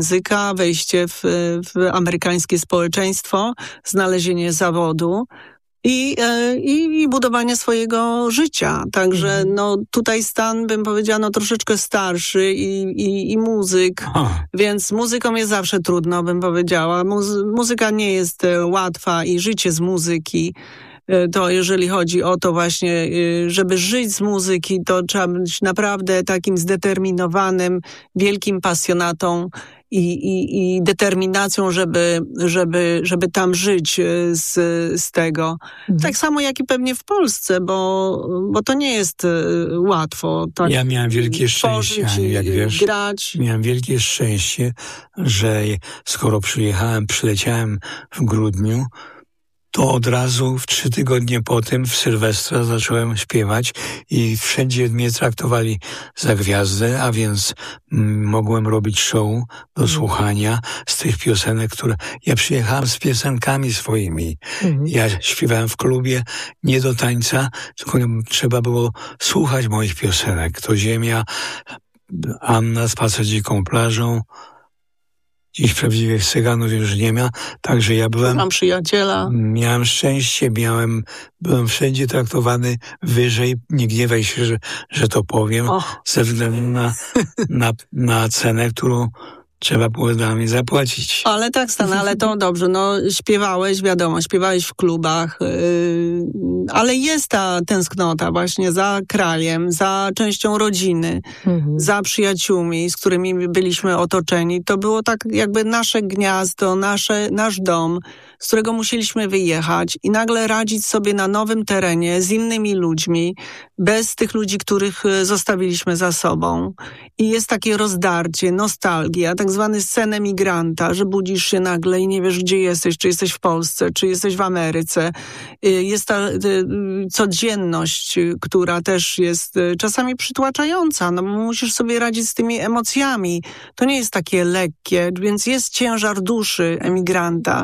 języka, wejście w amerykańskie społeczeństwo, znalezienie zawodu i budowanie swojego życia. Także tutaj stan, bym powiedziała, troszeczkę starszy i muzyk, więc muzyką jest zawsze trudno, bym powiedziała. Muzyka nie jest łatwa i życie z muzyki. To jeżeli chodzi o to właśnie, żeby żyć z muzyki, to trzeba być naprawdę takim zdeterminowanym, wielkim pasjonatą i determinacją, żeby tam żyć z tego. Tak samo jak i pewnie w Polsce, bo to nie jest łatwo. Tak, ja miałem wielkie szczęście, jak wiesz. Grać. Miałem wielkie szczęście, że skoro przyleciałem w grudniu, to od razu w 3 tygodnie po tym w Sylwestra zacząłem śpiewać i wszędzie mnie traktowali za gwiazdę, a więc mogłem robić show do słuchania z tych piosenek, które... Ja przyjechałem z piosenkami swoimi. Ja śpiewałem w klubie nie do tańca, tylko trzeba było słuchać moich piosenek. To Ziemia, Anna, Spacer dziką plażą. Dziś prawdziwych Cyganów już nie ma, także ja byłem... Mam przyjaciela. Miałem szczęście, byłem wszędzie traktowany wyżej. Nie gniewaj się, że to powiem, ze względu na cenę, którą trzeba było dla mnie zapłacić. Ale tak, Stan, ale to dobrze. Śpiewałeś, wiadomo, śpiewałeś w klubach, ale jest ta tęsknota właśnie za krajem, za częścią rodziny, za przyjaciółmi, z którymi byliśmy otoczeni. To było tak jakby nasze gniazdo, nasz dom, z którego musieliśmy wyjechać i nagle radzić sobie na nowym terenie z innymi ludźmi, bez tych ludzi, których zostawiliśmy za sobą. I jest takie rozdarcie, nostalgia, tak zwany sen emigranta, że budzisz się nagle i nie wiesz, gdzie jesteś, czy jesteś w Polsce, czy jesteś w Ameryce. Jest ta codzienność, która też jest czasami przytłaczająca, bo musisz sobie radzić z tymi emocjami. To nie jest takie lekkie, więc jest ciężar duszy emigranta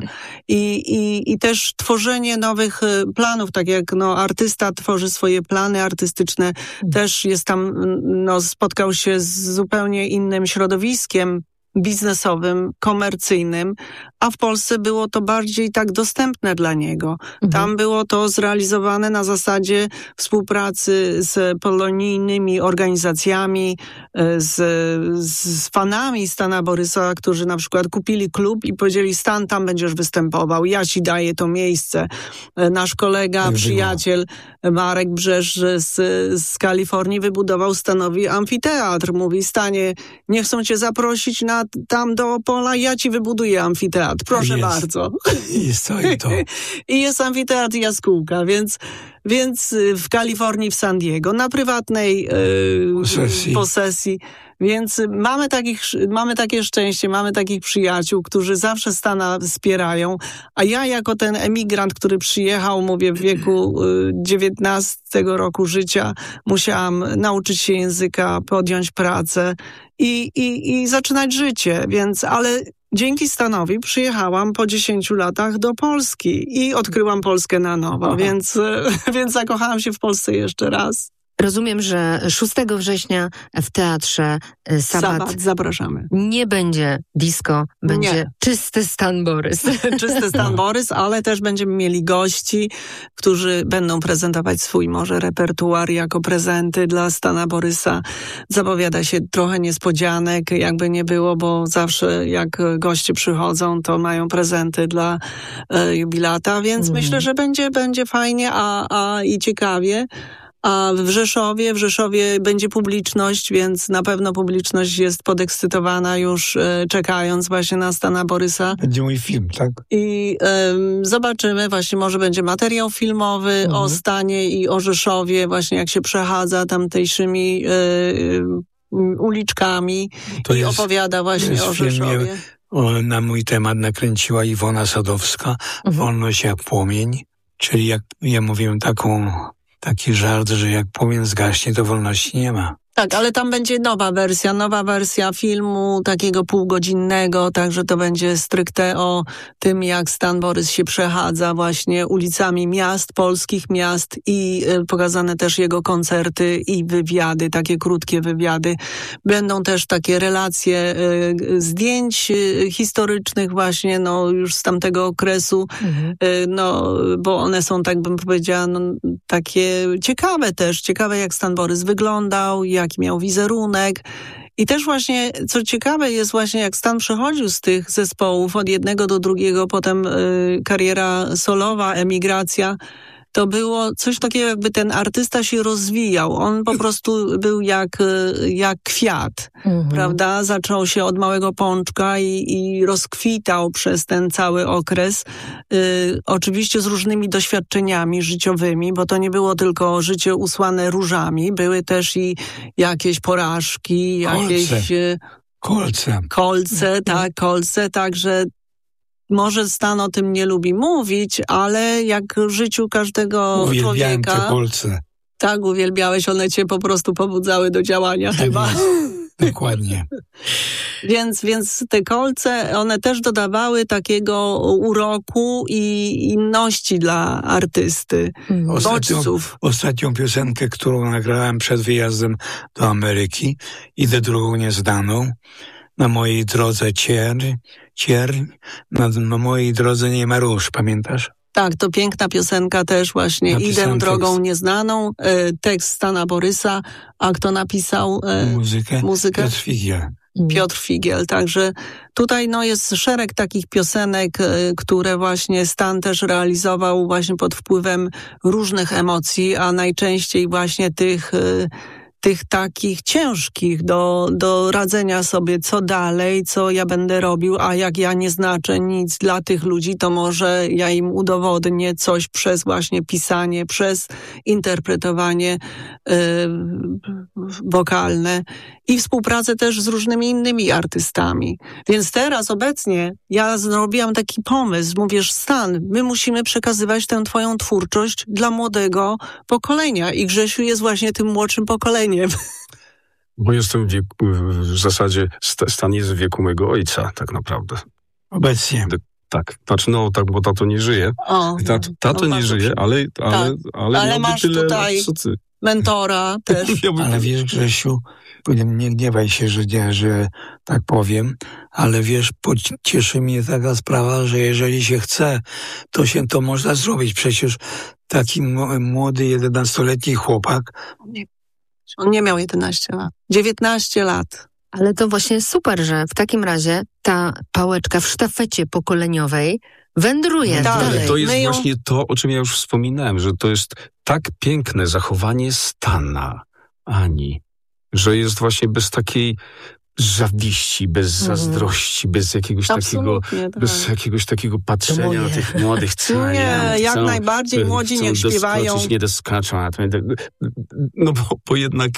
i też tworzenie nowych planów, tak jak artysta tworzy swoje plany artystyczne, też jest tam, spotkał się z zupełnie innym środowiskiem biznesowym, komercyjnym, a w Polsce było to bardziej tak dostępne dla niego. Tam było to zrealizowane na zasadzie współpracy z polonijnymi organizacjami, z fanami Stana Borysa, którzy na przykład kupili klub i powiedzieli: Stan, tam będziesz występował, ja ci daję to miejsce. Nasz kolega, przyjaciel Marek Brzeż z Kalifornii wybudował Stanowi amfiteatr. Mówi: Stanie, nie chcą cię zaprosić tam do Opola, ja ci wybuduję amfiteatr. Proszę bardzo. Jest to i to. I jest amfiteatr Jaskółka, więc w Kalifornii, w San Diego, na prywatnej posesji. Więc mamy takie szczęście, mamy takich przyjaciół, którzy zawsze Stana wspierają, a ja jako ten emigrant, który przyjechał, mówię, w wieku 19 roku życia, musiałam nauczyć się języka, podjąć pracę i zaczynać życie, ale dzięki Stanowi przyjechałam po 10 latach do Polski i odkryłam Polskę na nowo, więc zakochałam się w Polsce jeszcze raz. Rozumiem, że 6 września w Teatrze Sabat zapraszamy. Nie będzie disco, będzie czysty Stan Borys. Czysty Stan Borys, ale też będziemy mieli gości, którzy będą prezentować swój może repertuar jako prezenty dla Stana Borysa. Zapowiada się trochę niespodzianek, jakby nie było, bo zawsze jak goście przychodzą, to mają prezenty dla jubilata, więc myślę, że będzie fajnie i ciekawie. A w Rzeszowie będzie publiczność, więc na pewno publiczność jest podekscytowana już czekając właśnie na Stana Borysa. Będzie mój film, tak? I zobaczymy, właśnie może będzie materiał filmowy o Stanie i o Rzeszowie, właśnie jak się przechadza tamtejszymi uliczkami i opowiada właśnie o Rzeszowie. Na mój temat nakręciła Iwona Sadowska, Wolność jak płomień, czyli jak ja mówiłem taki żart, że jak płomień zgaśnie, to wolności nie ma. Tak, ale tam będzie nowa wersja filmu, takiego półgodzinnego, także to będzie stricte o tym, jak Stan Borys się przechadza właśnie ulicami miast, polskich miast i pokazane też jego koncerty i wywiady, takie krótkie wywiady. Będą też takie relacje zdjęć historycznych właśnie, no już z tamtego okresu, no bo one są, tak bym powiedziała, no, takie ciekawe jak Stan Borys wyglądał, jaki miał wizerunek. I też właśnie, co ciekawe jest właśnie, jak Stan przechodził z tych zespołów od jednego do drugiego, potem kariera solowa, emigracja, to było coś takiego, jakby ten artysta się rozwijał. On po prostu był jak kwiat, prawda? Zaczął się od małego pączka i rozkwitał przez ten cały okres. Oczywiście z różnymi doświadczeniami życiowymi, bo to nie było tylko życie usłane różami. Były też i jakieś porażki, jakieś... Kolce, także może Stan o tym nie lubi mówić, ale jak w życiu każdego Uwielbiałem człowieka... te kolce. Tak, uwielbiałeś, one cię po prostu pobudzały do działania chyba. Dokładnie. Więc te kolce, one też dodawały takiego uroku i inności dla artysty, bodźców. Ostatnią piosenkę, którą nagrałem przed wyjazdem do Ameryki, Idę drogą nieznaną. Na mojej drodze cierń, na mojej drodze nie ma róż, pamiętasz? Tak, to piękna piosenka też właśnie. Idę drogą nieznaną, tekst Stana Borysa, a kto napisał muzykę? Piotr Figiel. Także tutaj jest szereg takich piosenek, które właśnie Stan też realizował właśnie pod wpływem różnych emocji, a najczęściej właśnie tych takich ciężkich do radzenia sobie, co dalej, co ja będę robił, a jak ja nie znaczę nic dla tych ludzi, to może ja im udowodnię coś przez właśnie pisanie, przez interpretowanie wokalne i współpracę też z różnymi innymi artystami. Więc teraz obecnie ja zrobiłam taki pomysł, mówisz, Stan, my musimy przekazywać tę twoją twórczość dla młodego pokolenia i Grzesiu jest właśnie tym młodszym pokoleniem. Bo jestem w zasadzie Stan jest w wieku mojego ojca, tak naprawdę. Obecnie. Tak, bo tato nie żyje. Tato nie żyje, ale masz tyle tutaj mentora też. Ale wiesz, Grzesiu, nie gniewaj się, że tak powiem, ale wiesz, cieszy mnie taka sprawa, że jeżeli się chce, to można zrobić. Przecież taki młody, 11-letni chłopak. On nie miał 11 lat. 19 lat. Ale to właśnie super, że w takim razie ta pałeczka w sztafecie pokoleniowej wędruje dalej. Ale to jest właśnie to, o czym ja już wspominałem, że to jest tak piękne zachowanie Stana, Ani, że jest właśnie bez takiej zawiści, bez zazdrości, bez jakiegoś takiego patrzenia na tych młodych. Jak najbardziej młodzi niech śpiewają. Nie doskoczą. No bo jednak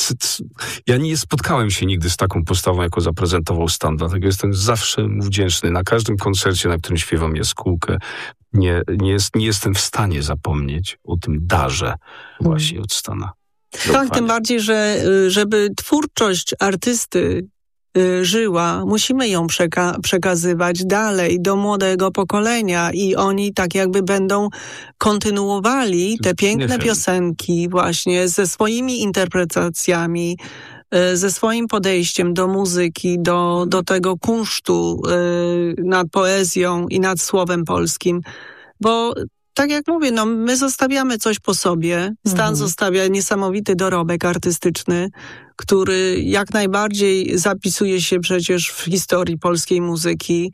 ja nie spotkałem się nigdy z taką postawą, jaką zaprezentował Stan, dlatego jestem zawsze mu wdzięczny. Na każdym koncercie, na którym śpiewam jaskółkę, nie jestem w stanie zapomnieć o tym darze właśnie od Stana. Tak, tym bardziej, że żeby twórczość artysty żyła, musimy ją przekazywać dalej do młodego pokolenia i oni tak jakby będą kontynuowali te piękne piosenki właśnie ze swoimi interpretacjami, ze swoim podejściem do muzyki, do tego kunsztu nad poezją i nad słowem polskim, bo tak jak mówię, my zostawiamy coś po sobie. Stan zostawia niesamowity dorobek artystyczny, który jak najbardziej zapisuje się przecież w historii polskiej muzyki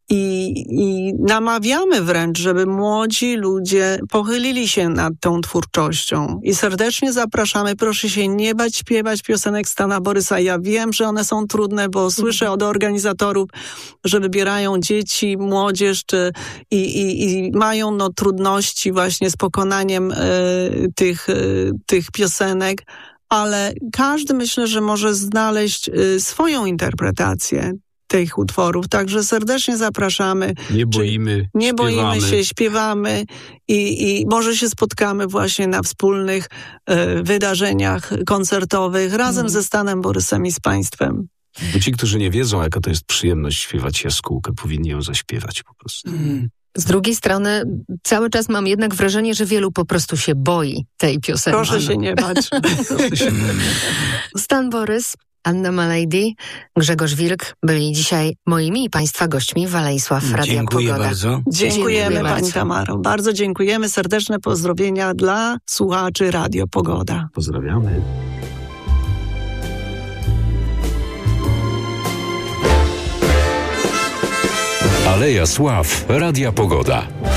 i namawiamy wręcz, żeby młodzi ludzie pochylili się nad tą twórczością. I serdecznie zapraszamy, proszę się nie bać śpiewać piosenek Stana Borysa. Ja wiem, że one są trudne, bo słyszę od organizatorów, że wybierają dzieci, młodzież i mają trudności właśnie z pokonaniem tych piosenek, ale każdy myślę, że może znaleźć swoją interpretację tych utworów. Także serdecznie zapraszamy. Nie boimy się, śpiewamy i może się spotkamy właśnie na wspólnych wydarzeniach koncertowych razem ze Stanem Borysem i z Państwem. Bo ci, którzy nie wiedzą, jaka to jest przyjemność śpiewać jaskółkę, powinni ją zaśpiewać po prostu. Z drugiej strony cały czas mam jednak wrażenie, że wielu po prostu się boi tej piosenki. Proszę się nie bać. Stan Borys, Anna Malejdy, Grzegorz Wilk byli dzisiaj moimi i Państwa gośćmi w Alejsław Radia Dziękuję Pogoda. bardzo. Dziękujemy Pani Tamaro. Bardzo dziękujemy. Serdeczne pozdrowienia dla słuchaczy Radio Pogoda. Pozdrawiamy. Aleja Sław Radia Pogoda.